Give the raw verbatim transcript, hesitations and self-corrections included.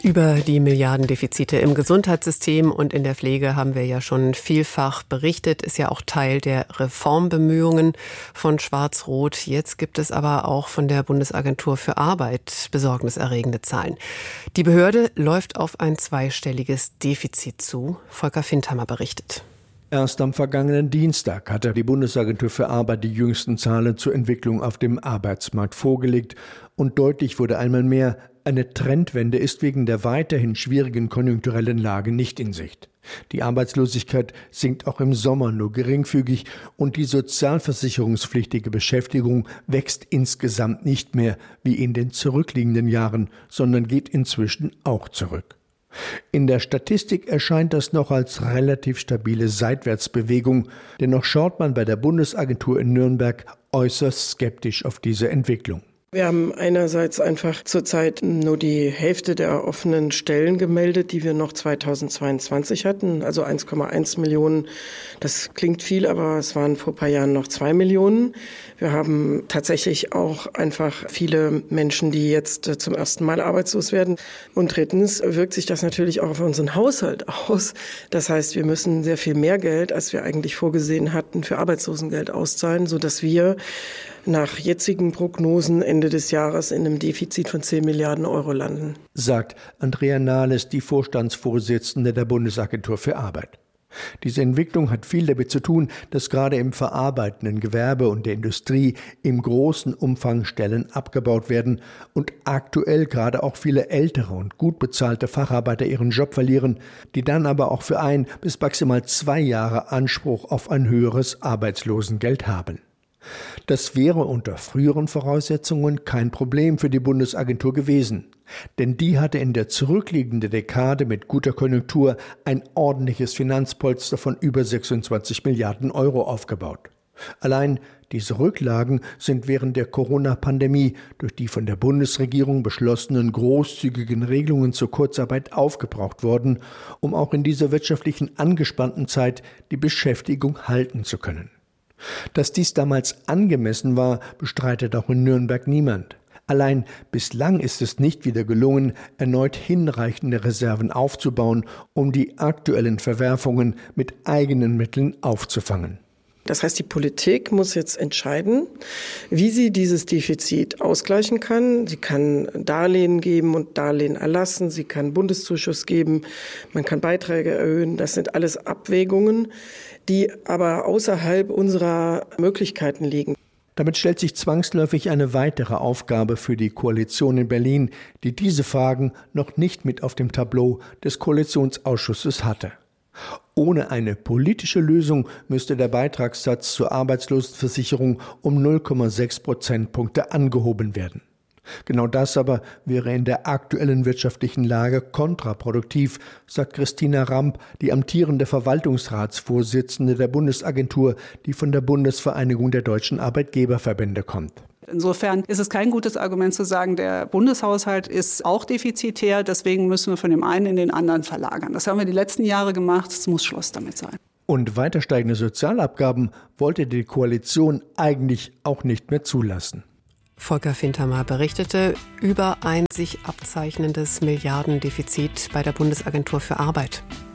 Über die Milliardendefizite im Gesundheitssystem und in der Pflege haben wir ja schon vielfach berichtet. Ist ja auch Teil der Reformbemühungen von Schwarz-Rot. Jetzt gibt es aber auch von der Bundesagentur für Arbeit besorgniserregende Zahlen. Die Behörde läuft auf ein zweistelliges Defizit zu. Volker Findhammer berichtet. Erst am vergangenen Dienstag hatte die Bundesagentur für Arbeit die jüngsten Zahlen zur Entwicklung auf dem Arbeitsmarkt vorgelegt. Und deutlich wurde einmal mehr, eine Trendwende ist wegen der weiterhin schwierigen konjunkturellen Lage nicht in Sicht. Die Arbeitslosigkeit sinkt auch im Sommer nur geringfügig und die sozialversicherungspflichtige Beschäftigung wächst insgesamt nicht mehr wie in den zurückliegenden Jahren, sondern geht inzwischen auch zurück. In der Statistik erscheint das noch als relativ stabile Seitwärtsbewegung, dennoch schaut man bei der Bundesagentur in Nürnberg äußerst skeptisch auf diese Entwicklung. Wir haben einerseits einfach zurzeit nur die Hälfte der offenen Stellen gemeldet, die wir noch zweitausendzweiundzwanzig hatten, also eins Komma eins Millionen. Das klingt viel, aber es waren vor ein paar Jahren noch zwei Millionen. Wir haben tatsächlich auch einfach viele Menschen, die jetzt zum ersten Mal arbeitslos werden. Und drittens wirkt sich das natürlich auch auf unseren Haushalt aus. Das heißt, wir müssen sehr viel mehr Geld, als wir eigentlich vorgesehen hatten, für Arbeitslosengeld auszahlen, sodass wir nach jetzigen Prognosen Ende des Jahres in einem Defizit von zehn Milliarden Euro landen. Sagt Andrea Nahles, die Vorstandsvorsitzende der Bundesagentur für Arbeit. Diese Entwicklung hat viel damit zu tun, dass gerade im verarbeitenden Gewerbe und der Industrie im großen Umfang Stellen abgebaut werden und aktuell gerade auch viele ältere und gut bezahlte Facharbeiter ihren Job verlieren, die dann aber auch für ein bis maximal zwei Jahre Anspruch auf ein höheres Arbeitslosengeld haben. Das wäre unter früheren Voraussetzungen kein Problem für die Bundesagentur gewesen. Denn die hatte in der zurückliegenden Dekade mit guter Konjunktur ein ordentliches Finanzpolster von über sechsundzwanzig Milliarden Euro aufgebaut. Allein diese Rücklagen sind während der Corona-Pandemie durch die von der Bundesregierung beschlossenen großzügigen Regelungen zur Kurzarbeit aufgebraucht worden, um auch in dieser wirtschaftlichen angespannten Zeit die Beschäftigung halten zu können. Dass dies damals angemessen war, bestreitet auch in Nürnberg niemand. Allein bislang ist es nicht wieder gelungen, erneut hinreichende Reserven aufzubauen, um die aktuellen Verwerfungen mit eigenen Mitteln aufzufangen. Das heißt, die Politik muss jetzt entscheiden, wie sie dieses Defizit ausgleichen kann. Sie kann Darlehen geben und Darlehen erlassen. Sie kann Bundeszuschuss geben. Man kann Beiträge erhöhen. Das sind alles Abwägungen, die aber außerhalb unserer Möglichkeiten liegen. Damit stellt sich zwangsläufig eine weitere Aufgabe für die Koalition in Berlin, die diese Fragen noch nicht mit auf dem Tableau des Koalitionsausschusses hatte. Ohne eine politische Lösung müsste der Beitragssatz zur Arbeitslosenversicherung um null Komma sechs Prozentpunkte angehoben werden. Genau das aber wäre in der aktuellen wirtschaftlichen Lage kontraproduktiv, sagt Christina Ramp, die amtierende Verwaltungsratsvorsitzende der Bundesagentur, die von der Bundesvereinigung der deutschen Arbeitgeberverbände kommt. Insofern ist es kein gutes Argument zu sagen, der Bundeshaushalt ist auch defizitär, deswegen müssen wir von dem einen in den anderen verlagern. Das haben wir die letzten Jahre gemacht, es muss Schluss damit sein. Und weiter steigende Sozialabgaben wollte die Koalition eigentlich auch nicht mehr zulassen. Volker Findhammer berichtete über ein sich abzeichnendes Milliardendefizit bei der Bundesagentur für Arbeit.